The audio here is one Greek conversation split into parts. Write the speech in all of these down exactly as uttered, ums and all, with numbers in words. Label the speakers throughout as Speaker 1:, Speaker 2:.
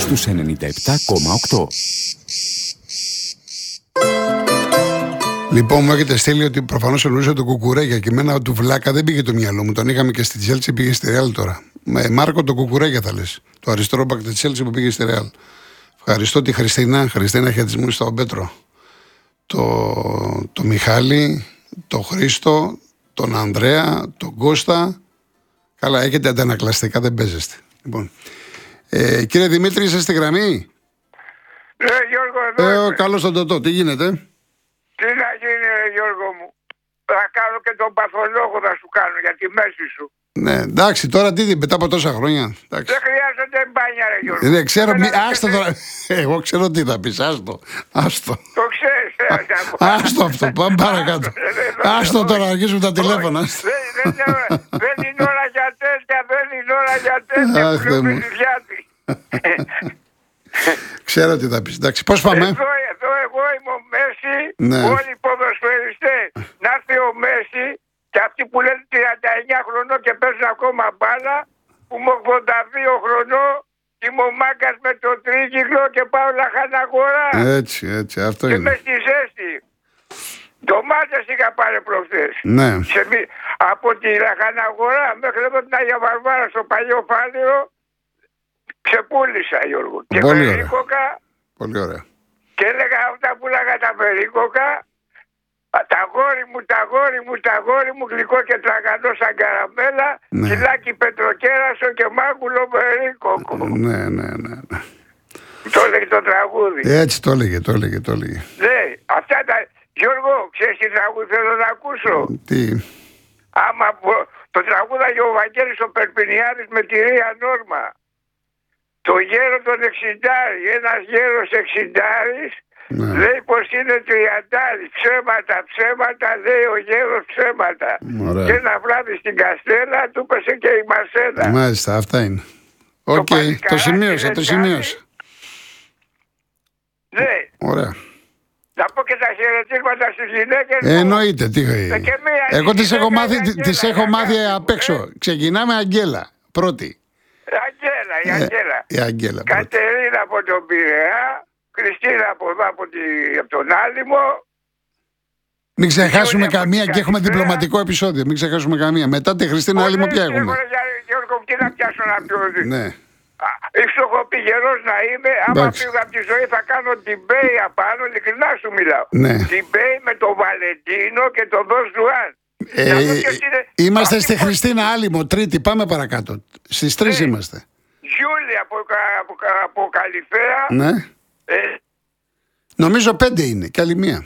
Speaker 1: στους ενενήντα επτά κόμμα οκτώ.
Speaker 2: Λοιπόν, μου έχετε στείλει ότι προφανώς εννοούσε τον Κουκουρέγια και εμένα του Βλάκα δεν πήγε το μυαλό μου. Τον είχαμε και στη Τσέλσι, πήγε στη Ρεάλ τώρα. Με Μάρκο τον Κουκουρέγια θα λες. Το αριστερό μπακ τη Τσέλσι που πήγε στη Ρεάλ. Ευχαριστώ τη Χριστίνα. Χριστίνα, χαιρετισμού στον Πέτρο. Το, το Μιχάλη, τον Χρήστο, τον Ανδρέα, τον Κώστα. Καλά, έχετε αντανακλαστικά, δεν παίζεστε. Λοιπόν. Ε, κύριε Δημήτρη, είστε στη γραμμή.
Speaker 3: Ναι, Γιώργο, εδώ
Speaker 2: ε, καλώς τον Τωτό, τι γίνεται?
Speaker 3: Τι να γίνει, ρε, Γιώργο μου. Θα κάνω και τον παθολόγο, θα σου κάνω για τη μέση σου.
Speaker 2: Ναι, εντάξει, τώρα τι μετά από τόσα χρόνια. Εντάξει.
Speaker 3: Δεν χρειάζονται μπάνια, ρε Γιώργο.
Speaker 2: Δεν ξέρω, μη, άστο τώρα. Εγώ ξέρω τι θα πεις, άστο. Άστο.
Speaker 3: Το ξέρεις, ε,
Speaker 2: άστο αυτό, πάμε παρακάτω. Άστο τώρα, αρχίζουμε τα τηλέφωνα.
Speaker 3: Δεν είναι ώρα για τέτοια, δεν είναι ώρα για τέτοια.
Speaker 2: Αχ, Θεέ μου. Ξέρω τι θα πεις, εντάξει, πώς πάμε?
Speaker 3: Εδώ, εδώ εγώ είμαι ο Μέση,
Speaker 2: ναι.
Speaker 3: Όλοι οι ποδοσφαιριστές. Να έρθει ο Μέση και αυτοί που λένε τριάντα εννιά χρονών και παίζουν ακόμα μπάλα, που είμαι ογδόντα δύο χρονών, είμαι ο μάγκας με το τρίγυκλο και πάω λαχαναγορά.
Speaker 2: Έτσι, έτσι, αυτό
Speaker 3: και
Speaker 2: είναι.
Speaker 3: Και με στη ζέστη. Ντομάτες είχα πάρει προχθές.
Speaker 2: Ναι.
Speaker 3: Σε, από τη λαχαναγορά μέχρι εδώ την Αγία Βαρβάρα στο παλιό Φάληρο, ξεπούλησα, Γιώργο. Και
Speaker 2: πολύ
Speaker 3: περίκοκα.
Speaker 2: Ωραία. Πολύ ωραία.
Speaker 3: Και έλεγα αυτά που λέγα τα περίκοκα. Τα γόρι μου, τα γόρι μου, τα γόρι μου, γλυκό και τραγανό σαν καραμέλα, ναι. Κιλάκι πετροκέρασο και μάγουλο περίκοκο.
Speaker 2: Ναι, ναι, ναι, ναι.
Speaker 3: Το έλεγε το τραγούδι.
Speaker 2: Έτσι το έλεγε, το έλεγε, το έλεγε.
Speaker 3: Ναι, αυτά τα... Γιώργο, ξέρεις τι τραγούδι θέλω να ακούσω?
Speaker 2: Τι?
Speaker 3: Άμα το τραγούδαγε ο Βαγγέλης ο Περπινιάδης με τη Ρία Νόρμα. Το γέρο των εξιντάρι, ένας γέρος εξιντάρης, ναι. Λέει πως είναι τριαντάρι, ψέματα, ψέματα, λέει ο γέρος ψέματα. Ωραία. Και ένα βράδυ στην Καστέλα του πέσε και η Μαρσέλα.
Speaker 2: Μάλιστα, αυτά είναι. Οκ, okay, το, το σημείωσα, το σημείωσα.
Speaker 3: Ναι.
Speaker 2: Ωραία.
Speaker 3: Να πω και τα χαιρετίσματα στις γυναίκες.
Speaker 2: Ε, εννοείται, τι ε, εγώ τις έχω μάθει,
Speaker 3: Αγγέλα,
Speaker 2: τις έχω μάθει
Speaker 3: Αγγέλα,
Speaker 2: απ' έξω. Ε? Ξεκινάμε Αγγέλα, πρώτη.
Speaker 3: Αγγέλα, η Αγγέλα.
Speaker 2: Ε, η Αγγέλα.
Speaker 3: Κατερίνα από τον Πειραιά, Χριστίνα από εδώ από, τη, από τον Άλυμο.
Speaker 2: Μην ξεχάσουμε καμία και έχουμε διπλωματικό επεισόδιο. Μην ξεχάσουμε καμία. Μετά τη Χριστίνα Άλυμο ποια έχουμε?
Speaker 3: Γιώργο, τι να πιάσω να πιω.
Speaker 2: Ναι.
Speaker 3: Ίσως έχω πει γερός να είμαι. Άμα φύγω από τη ζωή θα κάνω debate απάνω. Ειλικρινά σου μιλάω.
Speaker 2: Ναι.
Speaker 3: Debate με τον Βαλεντίνο και τον Δον Ζουάν.
Speaker 2: Ε, είμαστε στη Χριστίνα Άλυμο, Τρίτη. Πάμε παρακάτω. Στις τρεις ναι. είμαστε.
Speaker 3: Γιούλη από, από, από Καλυφαία.
Speaker 2: Ναι.
Speaker 3: Ε,
Speaker 2: Νομίζω πέντε είναι. Και άλλη μία.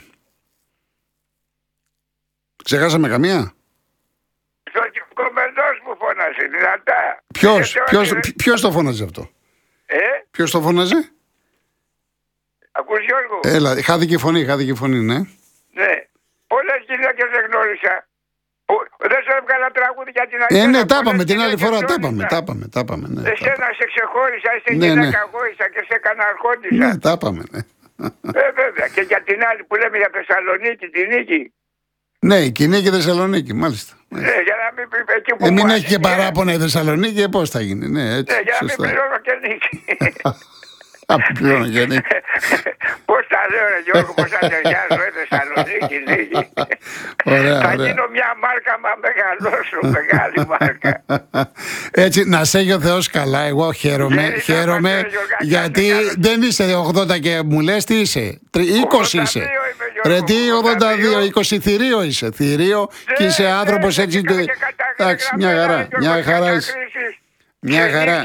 Speaker 2: Ξεχάσαμε καμία?
Speaker 3: Ο κομμεντός μου φώναζε δυνατά.
Speaker 2: Ποιος, ποιος, ποιος το φώναζε αυτό?
Speaker 3: Ε?
Speaker 2: Ποιος το φώναζε?
Speaker 3: Ακούς Γιώργο?
Speaker 2: Έλα, χάθηκε φωνή, χάθηκε φωνή, ναι.
Speaker 3: Ναι. Πολλές γυναίκες δεν γνώρισα. Δεν σου έβγαλα τραγούδι για την Αγγέλα.
Speaker 2: Ε, ναι, τα είπαμε την άλλη φορά, τα είπαμε, τα είπαμε, τα είπαμε, ναι.
Speaker 3: Εσένα σε ξεχώρισα, είσαι
Speaker 2: ναι,
Speaker 3: γυναίκα
Speaker 2: ναι.
Speaker 3: γόησα και σε έκανα αρχόντισα.
Speaker 2: Ναι, τα είπαμε, ναι.
Speaker 3: Ε, βέβαια. Και για την άλλη που λέμε για Θεσσαλονίκη, την Νίκη.
Speaker 2: Ναι, η κοινή και Θεσσαλονίκη, μάλιστα.
Speaker 3: Ναι, για να μην πει εκεί που.
Speaker 2: Ε, μην έχει και παράπονα η Θεσσαλονίκη, πώς θα γίνει, ναι, έτσι.
Speaker 3: Ναι, για να
Speaker 2: σωστά.
Speaker 3: μην πληρώνω και Νίκη.
Speaker 2: Αποπληρώνω και Νίκη.
Speaker 3: Πώς τα λέω, ρε Γιώργο, πώς θα ταιριάζω, ε, Θεσσαλονίκη, Νίκη.
Speaker 2: Ωραία,
Speaker 3: θα
Speaker 2: ωραία.
Speaker 3: γίνω μια μάρκα, μα μεγαλώσω, μεγάλη μάρκα.
Speaker 2: Έτσι, να σε έχει ο Θεός καλά, εγώ χαίρομαι,
Speaker 3: Δεν
Speaker 2: χαίρομαι,
Speaker 3: είμαστε, Γιώργα,
Speaker 2: γιατί δεν είσαι ογδόντα και μου λες τι είσαι, είκοσι είσαι.
Speaker 3: είμαι, Γιώργο,
Speaker 2: Ρε τι ογδόντα δύο, είκοσι θηρίο είσαι, θηρίο και είσαι άνθρωπος έτσι. Εντάξει, μια χαρά, μια χαρά είσαι. Μια χαρά.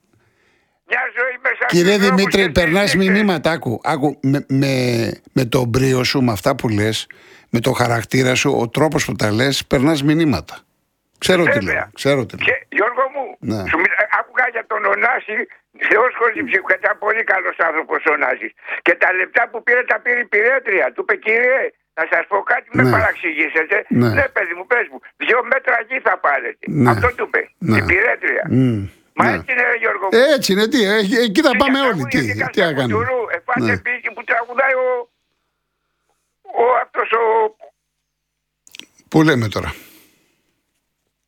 Speaker 2: Κύριε Δημήτρη, περνάς μηνύματα, άκου, άκου με, με, με τον μπρίο σου, με αυτά που λες, με το χαρακτήρα σου, ο τρόπος που τα λες, περνάς μηνύματα. Ξέρω τι λέω, ξέρω τι λέω.
Speaker 3: Και, Γιώργο μου,
Speaker 2: ναι.
Speaker 3: σου μιλά, άκουγα για τον Ωνάση, Θεός χωρίς ψυχού, ήταν πολύ καλός άνθρωπος ο Ωνάσης. Και τα λεπτά που πήρε τα πήρε η πυρέτρια. Του είπε, κύριε, να σας πω κάτι, ναι. με παραξηγήσετε.
Speaker 2: Ναι.
Speaker 3: ναι, παιδί μου, πες μου, δύο μέτρα γη θα πάρετε. Ναι. Αυτό του είπε, ναι. η πυρέτρια.
Speaker 2: Mm.
Speaker 3: Μα
Speaker 2: ναι.
Speaker 3: έτσι είναι, ρε Γιώργο.
Speaker 2: Έτσι είναι, τι, εκεί θα πάμε όλοι. Τι, τι θα κάνουμε.
Speaker 3: Εφάτε ναι. πήγη που τραγουδάει ο, ο αυτός ο...
Speaker 2: Πού λέμε τώρα.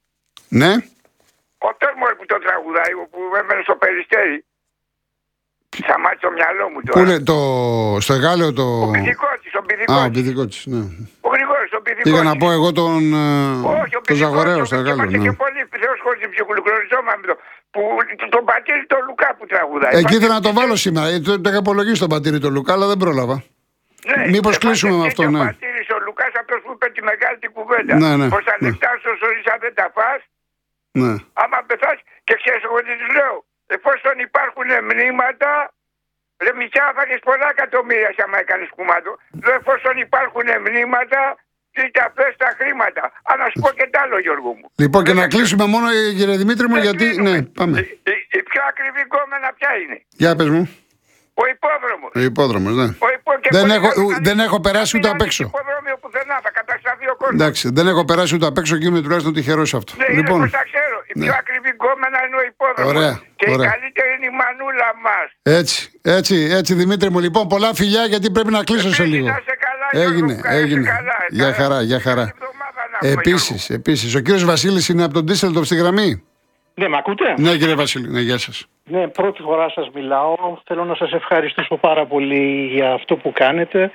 Speaker 2: Ναι.
Speaker 3: Ο τέρμορ που το τραγουδάει, που έμενε στο Περιστέρι. Σταμάτησε το μυαλό μου τώρα.
Speaker 2: Πού λέει, το... στο Εγάλεο το.
Speaker 3: Ο Πηδικότσης, ο Πηδικότσης.
Speaker 2: Α, ο Πηδικότσης, ναι.
Speaker 3: Ο Γρηγόρης, ο Πηδικότσης.
Speaker 2: Πήγα να πω εγώ τον.
Speaker 3: Όχι, ο
Speaker 2: το Ζαγοραίο στο
Speaker 3: Πηδικότσης.
Speaker 2: Εγάλεο.
Speaker 3: Είμαστε
Speaker 2: Ναι.
Speaker 3: και πολύ θεός χωρίς ψυχολογιζόμαστε με το. Που τον πατήρι τον Λουκά που τραγουδάει.
Speaker 2: Εκεί ήθελα να το βάλω σήμερα. Το, το είχα υπολογίσει τον πατήρι τον Λουκά, αλλά δεν πρόλαβα.
Speaker 3: Ναι,
Speaker 2: μήπως κλείσουμε με αυτό, ναι.
Speaker 3: Ο πατήρης ο Λουκάς, αυτός που είπε τη μεγάλη την κουβέντα.
Speaker 2: Ναι, ναι,
Speaker 3: Πως τα
Speaker 2: ναι.
Speaker 3: λεφτά σου ίσα δεν τα φας.
Speaker 2: Ναι.
Speaker 3: Άμα πεθάς, και ξέρεις εγώ τι τους λέω. Εφόσον υπάρχουν μνήματα, ρε Μητσά θα έχεις πολλά εκατομμύρια άμα έκανες κουμάντο. Λέω εφόσον υπάρχουν μνήματα, τι τα πες τα χρήματα. Α, να σου πω και τ' άλλο, Γιώργο μου.
Speaker 2: Λοιπόν, και
Speaker 3: Δεν
Speaker 2: να κλείσουμε μόνο, κύριε Δημήτρη μου,
Speaker 3: δεν
Speaker 2: γιατί.
Speaker 3: κλείνουμε.
Speaker 2: Ναι, πάμε.
Speaker 3: Η, η, η πιο ακριβή γκόμενα ποια είναι?
Speaker 2: Για πες μου.
Speaker 3: Ο υπόδρομος.
Speaker 2: Ο υπόδρομος, ναι.
Speaker 3: Ο υπό... και
Speaker 2: Δεν
Speaker 3: πολύ
Speaker 2: έχω,
Speaker 3: καλή-
Speaker 2: ου- δεν έχω περάσει ούτε απ' έξω.
Speaker 3: Υποδρόμιο πουθενά, θα κατασταθεί ο κόσμος.
Speaker 2: Εντάξει, δεν έχω περάσει ούτε απ' έξω και είμαι τουλάχιστον τυχερός σε αυτό.
Speaker 3: Ναι,
Speaker 2: Λοιπόν,
Speaker 3: είναι πως τα ξέρω. Η πιο ακριβή γκόμενα είναι ο υπόδρομος.
Speaker 2: Ωραία,
Speaker 3: Και
Speaker 2: ωραία.
Speaker 3: η καλύτερη είναι η μανούλα μας.
Speaker 2: έτσι, έτσι, έτσι Δημήτρη μου. Λοιπόν, πολλά φιλιά γιατί πρέπει να κλείσω σε
Speaker 3: Επίσης,
Speaker 2: λίγο.
Speaker 3: να είσαι καλά, Γιώργο
Speaker 2: Έγινε,
Speaker 3: μου, να είσαι
Speaker 2: έγινε.
Speaker 3: καλά.
Speaker 2: Για
Speaker 3: Καλά.
Speaker 2: χαρά, για χαρά.
Speaker 3: Καλή εβδομάδα να έχουμε, Γιώργο.
Speaker 2: Επίσης, επίσης, ο κύριος Βασίλης είναι από τον Ντίσσελντορφ στη γραμμή.
Speaker 4: Ναι, με ακούτε?
Speaker 2: Ναι, κύριε Βασίλη, ναι, γεια σας.
Speaker 4: Ναι, πρώτη φορά σας μιλάω. Θέλω να σας ευχαριστήσω πάρα πολύ για αυτό που κάνετε.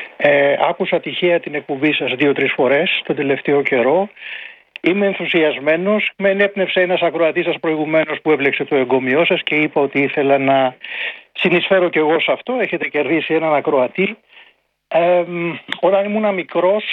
Speaker 4: Ε, άκουσα τυχαία την εκπομπή σας δύο-τρεις φορές τον τελευταίο καιρό. Είμαι ενθουσιασμένος. Με ενέπνευσε ένας ακροατής σας προηγουμένως που έβλεξε το εγκόμιό σας και είπα ότι ήθελα να συνεισφέρω κι εγώ σε αυτό. Έχετε κερδίσει έναν ακροατή. Ε, όταν ήμουν μικρός,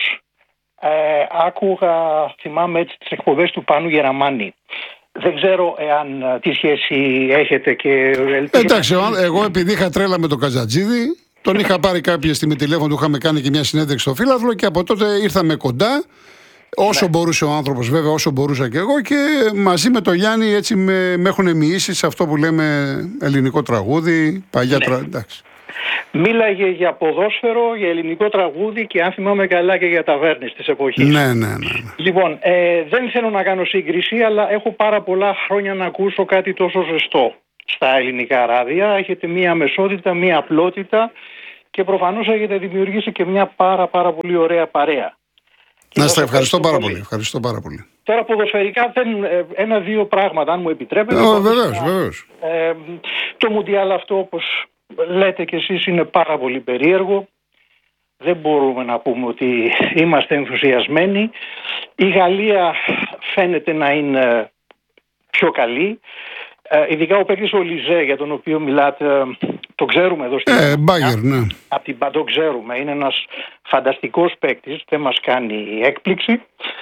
Speaker 4: ε, άκουγα, θυμάμαι έτσι, τις εκπομπές του Πάνου Γεραμάνη. Δεν ξέρω εάν ε, τι σχέση έχετε και ελπίζω...
Speaker 2: Εντάξει, ο- εγώ επειδή είχα τρέλα με τον Καζατζίδη, τον είχα πάρει κάποια στιγμή τηλέφωνο, του είχαμε κάνει και μια συνέντευξη στο Φύλαδλο και από τότε ήρθαμε κοντά. Όσο
Speaker 4: Ναι.
Speaker 2: μπορούσε ο άνθρωπος, βέβαια, όσο μπορούσα και εγώ, και μαζί με τον Γιάννη έτσι με, με έχουν μοιήσει σε αυτό που λέμε ελληνικό τραγούδι, παλιά
Speaker 4: Ναι.
Speaker 2: τραγούδι. Εντάξει.
Speaker 4: Μίλαγε για ποδόσφαιρο, για ελληνικό τραγούδι και αν θυμάμαι καλά και για ταβέρνες της εποχής.
Speaker 2: Ναι, ναι, ναι. ναι.
Speaker 4: Λοιπόν, ε, δεν θέλω να κάνω σύγκριση, αλλά έχω πάρα πολλά χρόνια να ακούσω κάτι τόσο ζεστό στα ελληνικά ράδια. Έχετε μία αμεσότητα, μία απλότητα και προφανώς έχετε δημιουργήσει και μια πάρα πάρα πολύ ωραία παρέα. Και
Speaker 2: Να
Speaker 4: σας
Speaker 2: είστε, ευχαριστώ πάρα
Speaker 4: πολύ.
Speaker 2: πολύ. Ευχαριστώ πάρα πολύ.
Speaker 4: Τώρα ποδοσφαιρικά δεν, ε, ένα-δύο πράγματα, αν μου επιτρέπετε.
Speaker 2: Ε, βεβαίως, βεβαίως.
Speaker 4: Ε, το Μουντιάλ αυτό, όπως λέτε κι εσείς, είναι πάρα πολύ περίεργο. Δεν μπορούμε να πούμε ότι είμαστε ενθουσιασμένοι. Η Γαλλία φαίνεται να είναι πιο καλή. Ε, ειδικά ο παίκτης ο Λιζέ, για τον οποίο μιλάτε, το ξέρουμε εδώ στην
Speaker 2: Ε, Μπάγκερ, ναι.
Speaker 4: από την Παντό ξέρουμε. Είναι ένας φανταστικός παίκτης, δεν μας κάνει έκπληξη.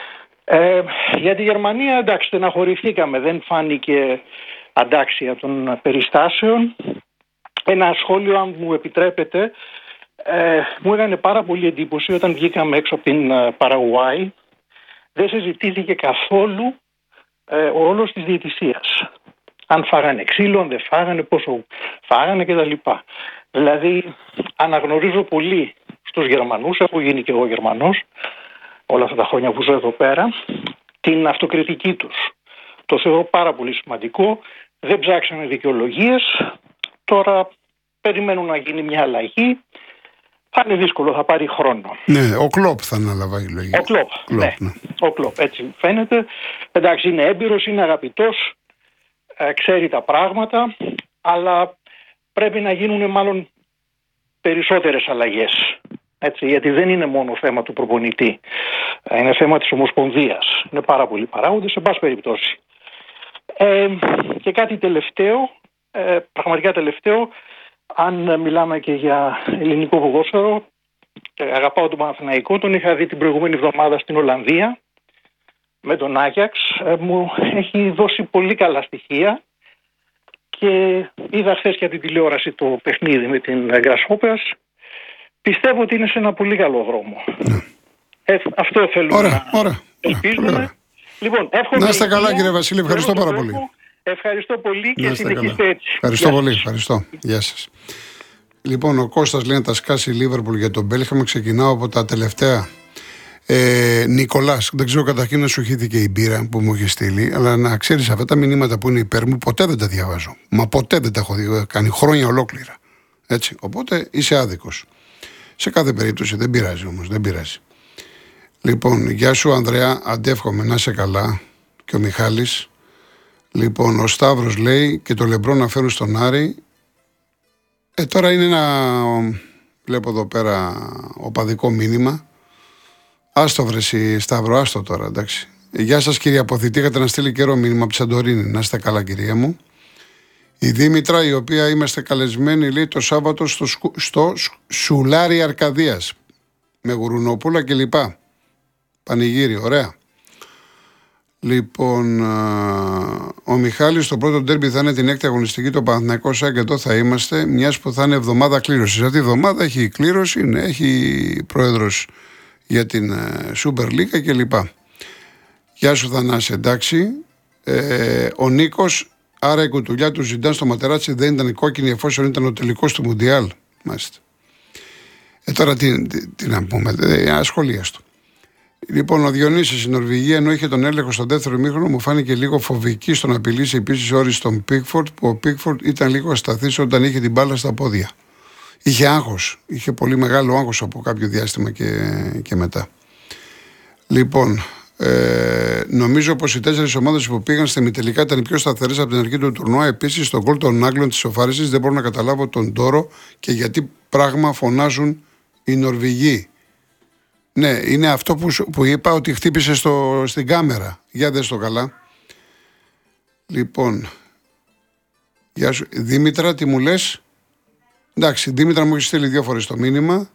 Speaker 4: Ε, για τη Γερμανία, εντάξει, στεναχωρηθήκαμε, δεν φάνηκε αντάξια των περιστάσεων. Ένα σχόλιο, αν μου επιτρέπετε, ε, μου έκανε πάρα πολύ εντύπωση όταν βγήκαμε έξω από την ε, Παραγουάη. Δεν συζητήθηκε καθόλου ε, ο ρόλος της διαιτησίας. Αν φάγανε ξύλο, αν δεν φάγανε, πόσο φάγανε κτλ. Δηλαδή, αναγνωρίζω πολύ στους Γερμανούς, έχω γίνει και εγώ Γερμανός όλα αυτά τα χρόνια που ζω εδώ πέρα, την αυτοκριτική τους. Το θεωρώ πάρα πολύ σημαντικό. Δεν ψάξανε δικαιολογίες. Τώρα περιμένουν να γίνει μια αλλαγή. Θα είναι δύσκολο, θα πάρει χρόνο.
Speaker 2: Ναι, ο Κλόπ θα αναλαβάει η λογική.
Speaker 4: Ο Κλόπ, ναι.
Speaker 2: ναι.
Speaker 4: Ο Κλόπ, έτσι φαίνεται. Εντάξει, είναι έμπειρος, είναι αγαπητός, ε, ξέρει τα πράγματα, αλλά πρέπει να γίνουν μάλλον περισσότερες αλλαγές. Έτσι, γιατί δεν είναι μόνο θέμα του προπονητή. Ε, είναι θέμα της Ομοσπονδίας. Είναι πάρα πολλοί παράγοντες, σε πάση περιπτώσει. Ε, και κάτι τελευταίο, ε, πραγματικά τελευταίο, αν μιλάμε και για ελληνικό ποδόσφαιρο, αγαπάω τον Παναθηναϊκό, τον είχα δει την προηγούμενη εβδομάδα στην Ολλανδία με τον Άγιαξ, μου έχει δώσει πολύ καλά στοιχεία και είδα χθες και από την τηλεόραση το παιχνίδι με την Grasshoppers. Πιστεύω ότι είναι σε ένα πολύ καλό δρόμο.
Speaker 2: Ναι.
Speaker 4: Ε, αυτό θέλουμε
Speaker 2: Ωραία,
Speaker 4: να
Speaker 2: ωραία.
Speaker 4: ελπίζουμε.
Speaker 2: Ωραία.
Speaker 4: Λοιπόν, εύχομαι
Speaker 2: Να είστε
Speaker 4: υγεία,
Speaker 2: καλά, κύριε Βασίλη, ευχαριστώ
Speaker 4: με όλο
Speaker 2: πάρα
Speaker 4: τον
Speaker 2: πολύ.
Speaker 4: τρόπο. Ευχαριστώ πολύ και
Speaker 2: Να είστε
Speaker 4: συνεχίστε
Speaker 2: καλά.
Speaker 4: έτσι.
Speaker 2: Ευχαριστώ
Speaker 4: Γεια
Speaker 2: πολύ.
Speaker 4: σας.
Speaker 2: Ευχαριστώ. Γεια σας. Λοιπόν, ο Κώστας λέει να τα σκάσει η Λίβερπουλ για τον Μπέλχαμ. Ξεκινάω από τα τελευταία. Ε, Νικολάς, δεν ξέρω καταρχήν να σου χύθηκε η μπύρα που μου έχει στείλει, αλλά να ξέρεις αυτά τα μηνύματα που είναι υπέρ μου, ποτέ δεν τα διαβάζω. Μα ποτέ δεν τα έχω δει, κάνει χρόνια ολόκληρα. Έτσι. Οπότε είσαι άδικος. Σε κάθε περίπτωση δεν πειράζει όμως, δεν πειράζει. Λοιπόν, γεια σου Ανδρέα, αντεύχομαι να είσαι καλά. Και ο Μιχάλης. Λοιπόν, ο Σταύρος λέει και το Λεμπρό να φέρουν στον Άρη. Ε, τώρα είναι ένα, βλέπω εδώ πέρα, οπαδικό μήνυμα. Άστο βρεσί Σταύρο, άστο τώρα, εντάξει. Γεια σας κύριε Αποθητή, είχατε να στείλει καιρό μήνυμα από τη Σαντορίνη. Να είστε καλά κυρία μου. Η Δήμητρα, η οποία είμαστε καλεσμένοι, λέει, το Σάββατο στο, στο Σουλάρι Αρκαδίας. Με γουρουνοπούλα κλπ. Πανηγύρι, ωραία. Λοιπόν, ο Μιχάλης στο πρώτο ντέρμπι θα είναι την έκτη αγωνιστική, το Παναθηναϊκό ΣΑΚ, και εδώ θα είμαστε, μιας που θα είναι εβδομάδα κλήρωσης. Αυτή η εβδομάδα έχει κλήρωση, ναι, έχει πρόεδρος για την Super League κλπ. Γεια σου Θανάση, εντάξει. Ε, ο Νίκος, άρα η κουτουλιά του Ζιντάν στο Ματεράτσι δεν ήταν κόκκινη εφόσον ήταν ο τελικός του Μουντιάλ. Μάλιστα. Ε, τώρα τι, τι, τι να πούμε, ε, ασχολίαστο. Λοιπόν, ο Διονύσης, η Νορβηγία, ενώ είχε τον έλεγχο στο δεύτερο ημίχρονο, μου φάνηκε λίγο φοβική στο να απειλήσει επίσης όρις στον Πίκφορντ, που ο Πίκφορντ ήταν λίγο ασταθής όταν είχε την μπάλα στα πόδια. Είχε άγχος, είχε πολύ μεγάλο άγχος από κάποιο διάστημα και, και μετά. Λοιπόν, ε, νομίζω πως οι τέσσερις ομάδες που πήγαν στα ημιτελικά ήταν οι πιο σταθερές από την αρχή του τουρνουά. Επίσης, στον γκολ των Άγγλων της ισοφάρισης δεν μπορώ να καταλάβω τον Τόρο και γιατί πράγμα φωνάζουν οι Νορβηγοί. Ναι, είναι αυτό που, που είπα, ότι χτύπησε στο, στην κάμερα. Για δες το καλά. Λοιπόν, γεια σου. Δήμητρα, τι μου λες? Εντάξει, Δήμητρα μου έχει στείλει δύο φορές το μήνυμα.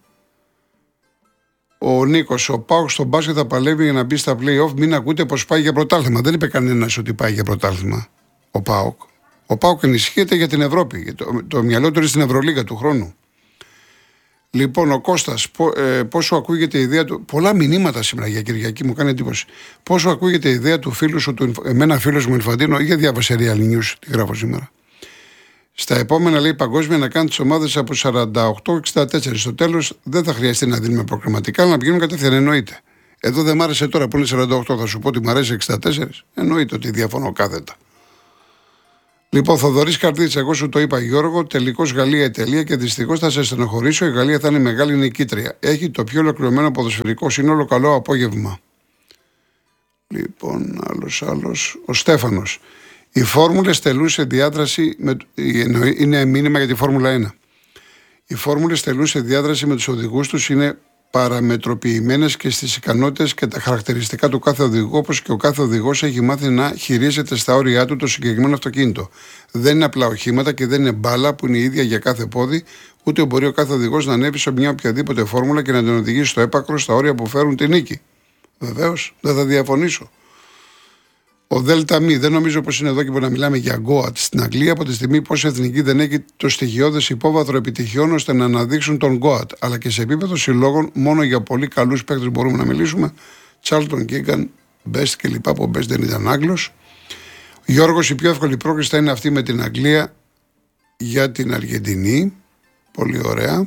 Speaker 2: Ο Νίκος, ο ΠΑΟΚ στο μπάσκετ θα παλεύει για να μπει στα play-off. Μην ακούτε πως πάει για πρωτάθλημα. Δεν είπε κανένας ότι πάει για πρωτάθλημα ο ΠΑΟΚ. Ο ΠΑΟΚ ενισχύεται για την Ευρώπη. Το, το μυαλό του είναι στην Ευρωλίγα του χρόνου. Λοιπόν, ο Κώστας, πο, ε, πόσο ακούγεται η ιδέα του. Πολλά μηνύματα σήμερα για Κυριακή, μου κάνει εντύπωση. Πόσο ακούγεται η ιδέα του φίλου σου, του, εμένα φίλος μου Ινφαντίνο, είχε διάβασε Real News, τη γράφω σήμερα. Στα επόμενα, λέει, παγκόσμια να κάνει τις ομάδες από σαράντα οκτώ εξήντα τέσσερα. Στο τέλος δεν θα χρειαστεί να δίνουμε προκριματικά, αλλά να πηγαίνουν κατευθείαν. Εννοείται. Εδώ δεν μ' άρεσε τώρα που είναι σαράντα οκτώ, θα σου πω ότι μ' αρέσει εξήντα τέσσερα. Εννοείται ότι διαφωνώ κάθετα. Λοιπόν, Θοδωρής Καρδίτσα, εγώ σου το είπα Γιώργο, τελικός Γαλλία-Ιταλία και δυστυχώς θα σε στενοχωρήσω. Η Γαλλία θα είναι μεγάλη νικήτρια. Έχει το πιο ολοκληρωμένο ποδοσφαιρικό σύνολο. Καλό απόγευμα. Λοιπόν, άλλος, άλλος. Ο Στέφανος. Οι φόρμουλες τελούν σε διάδραση, με, είναι μήνυμα για τη Φόρμουλα ένα. Οι φόρμουλες τελούν σε διάδραση με τους οδηγούς τους, είναι παραμετροποιημένες και στις ικανότητες και τα χαρακτηριστικά του κάθε οδηγού, όπως και ο κάθε οδηγός έχει μάθει να χειρίζεται στα όρια του το συγκεκριμένο αυτοκίνητο. Δεν είναι απλά οχήματα και δεν είναι μπάλα που είναι η ίδια για κάθε πόδι, ούτε μπορεί ο κάθε οδηγός να ανέβει σε μια οποιαδήποτε φόρμουλα και να την οδηγήσει στο έπακρο στα όρια που φέρουν τη νίκη. Βεβαίως, δεν θα διαφωνήσω. Ο Δέλτα Μη, δεν νομίζω πως είναι εδώ και που να μιλάμε για γκόατ στην Αγγλία, από τη στιγμή πως η εθνική δεν έχει το στοιχειώδες υπόβαθρο επιτυχιών ώστε να αναδείξουν τον γκόατ. Αλλά και σε επίπεδο συλλόγων, μόνο για πολύ καλούς παίκτες μπορούμε να μιλήσουμε. Τσάλτον, Κίγκαν, Μπέστ κλπ. Από Μπέστ δεν ήταν Άγγλος. Γιώργος, η πιο εύκολη πρόκληση θα είναι αυτή με την Αγγλία για την Αργεντινή. Πολύ ωραία.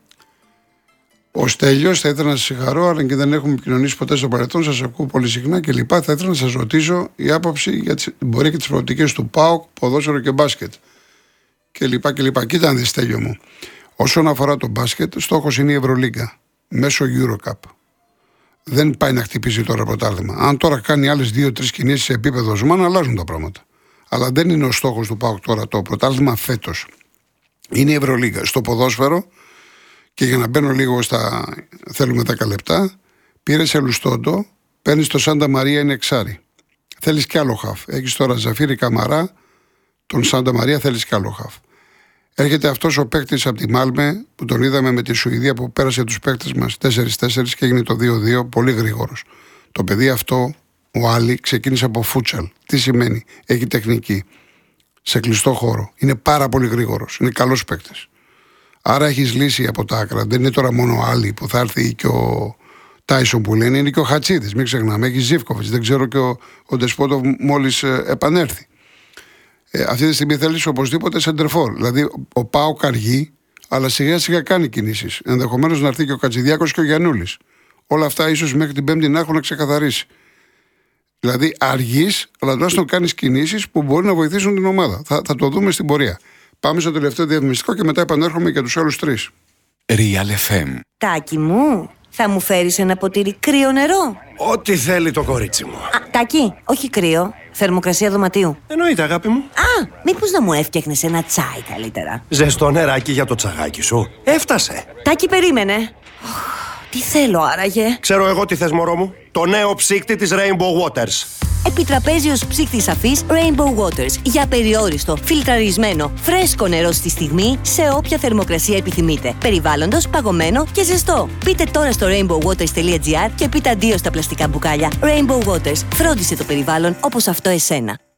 Speaker 2: Ο Στέλιος, θα ήθελα να σας συγχαρώ, αλλά και δεν έχουμε επικοινωνήσει ποτέ στο παρελθόν, σας ακούω πολύ συχνά κλπ. Θα ήθελα να σας ρωτήσω η άποψη για την πορεία και τις προοπτικές του ΠΑΟΚ, ποδόσφαιρο και μπάσκετ. Κλπ. κλπ. Κοίτα να δεις, Στέλιο μου. Όσον αφορά το μπάσκετ, στόχος είναι η Ευρωλίγκα μέσω EuroCup. Δεν πάει να χτυπήσει τώρα πρωτάθλημα. Αν τώρα κάνει άλλες δύο-τρεις κινήσεις σε επίπεδο ζμάν, αλλάζουν τα πράγματα. Αλλά δεν είναι ο στόχος του ΠΑΟΚ τώρα το πρωτάθλημα φέτος. Είναι η Ευρωλίγκα. Στο ποδόσφαιρο. Και για να μπαίνω λίγο στα. Θέλουμε δέκα λεπτά. Πήρε σε Λουστόντο, παίρνει το Σάντα Μαρία, είναι εξάρι. Θέλει κι άλλο χαφ. Έχει τώρα Ζαφίρι Καμαρά, τον Σάντα Μαρία, θέλει κι άλλο χαφ. Έρχεται αυτό ο παίκτη από τη Μάλμε, που τον είδαμε με τη Σουηδία που πέρασε του παίκτε μα τέσσερα τέσσερα και έγινε το δύο δύο, πολύ γρήγορο. Το παιδί αυτό, ο Άλλη, ξεκίνησε από φούτσαλ. Τι σημαίνει? Έχει τεχνική. Σε κλειστό χώρο. Είναι πάρα πολύ γρήγορο. Είναι καλό παίκτη. Άρα έχεις λύσει από τα άκρα. Δεν είναι τώρα μόνο ο Άλλη που θα έρθει και ο Τάισον που λένε, είναι και ο Χατσίδης. Μην ξεχνάμε, έχει Ζίβκοβιτς. Δεν ξέρω και ο, ο Ντεσπότοβ μόλις ε, επανέλθει. Ε, αυτή τη στιγμή θέλεις οπωσδήποτε σεντερφόρ. Δηλαδή ο ΠΑΟΚ αργεί, αλλά σιγά σιγά κάνει κινήσεις. Ενδεχομένως να έρθει και ο Κατζηδιάκος και ο Γιαννούλης. Όλα αυτά ίσως μέχρι την Πέμπτη να έχουν ξεκαθαρίσει. Δηλαδή αργείς, αλλά τουλάχιστον κάνεις κινήσεις που μπορεί να βοηθήσουν την ομάδα. Θα, θα το δούμε στην πορεία. Πάμε στο τελευταίο διαφημιστικό και μετά επανέρχομαι για τους άλλους τρεις.
Speaker 1: Real εφ εμ.
Speaker 5: Τάκι μου, Θα μου φέρεις ένα ποτήρι κρύο νερό?
Speaker 6: Ό,τι θέλει το κορίτσι μου.
Speaker 5: Α, Τάκη, όχι κρύο. Θερμοκρασία δωματίου.
Speaker 6: Εννοείται, αγάπη μου.
Speaker 5: Α, μήπως να μου έφτιαχνες ένα τσάι καλύτερα?
Speaker 6: Ζεστό νεράκι για το τσαγάκι σου. Έφτασε.
Speaker 5: Τάκη, περίμενε. Τι θέλω άραγε?
Speaker 6: Ξέρω εγώ τι θες, μωρό μου. Το νέο ψύκτη της Rainbow Waters.
Speaker 5: Επιτραπέζιος ψύκτης αφής Rainbow Waters. Για περιόριστο, φιλτραρισμένο, φρέσκο νερό στη στιγμή, σε όποια θερμοκρασία επιθυμείτε. Περιβάλλοντος, παγωμένο και ζεστό. Μπείτε τώρα στο rainbow waters τελεία gr και πείτε αντίο στα πλαστικά μπουκάλια. Rainbow Waters. Φρόντισε το περιβάλλον όπως αυτό εσένα.